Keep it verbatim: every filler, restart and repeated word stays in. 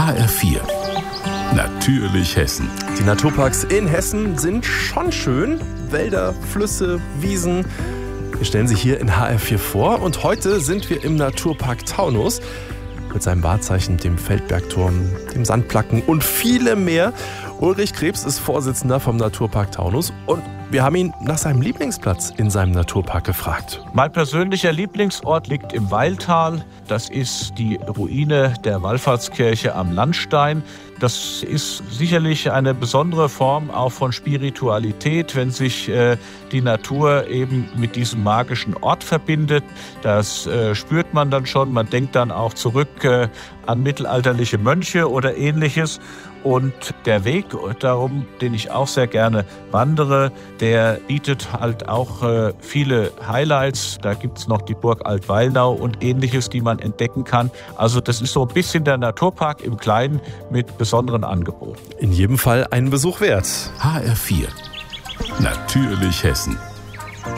H R vier. Natürlich Hessen. Die Naturparks in Hessen sind schon schön. Wälder, Flüsse, Wiesen. Wir stellen sie hier in H R vier vor. Und heute sind wir im Naturpark Taunus mit seinem Wahrzeichen, dem Feldbergturm, dem Sandplacken und viele mehr. Ulrich Krebs ist Vorsitzender vom Naturpark Taunus und wir haben ihn nach seinem Lieblingsplatz in seinem Naturpark gefragt. Mein persönlicher Lieblingsort liegt im Weiltal. Das ist die Ruine der Wallfahrtskirche am Landstein. Das ist sicherlich eine besondere Form auch von Spiritualität, wenn sich äh, die Natur eben mit diesem magischen Ort verbindet. Das äh, spürt man dann schon. Man denkt dann auch zurück äh, an mittelalterliche Mönche oder Ähnliches. Und der Weg, darum, den ich auch sehr gerne wandere, der bietet halt auch äh, viele Highlights. Da gibt's noch die Burg Altweilnau und Ähnliches, die man entdecken kann. Also das ist so ein bisschen der Naturpark im Kleinen mit besonderen Angeboten. In jedem Fall einen Besuch wert. H R vier. Natürlich Hessen.